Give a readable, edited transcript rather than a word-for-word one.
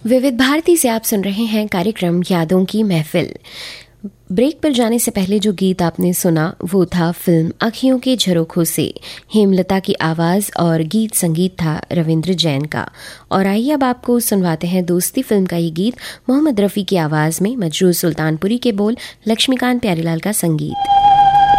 विविध भारती से आप सुन रहे हैं कार्यक्रम यादों की महफिल। ब्रेक पर जाने से पहले जो गीत आपने सुना वो था फिल्म अखियों के झरोखों से। हेमलता की आवाज़ और गीत संगीत था रविंद्र जैन का। और आइए अब आपको सुनवाते हैं दोस्ती फिल्म का ये गीत मोहम्मद रफ़ी की आवाज़ में, मजरूर सुल्तानपुरी के बोल, लक्ष्मीकांत प्यारीलाल का संगीत।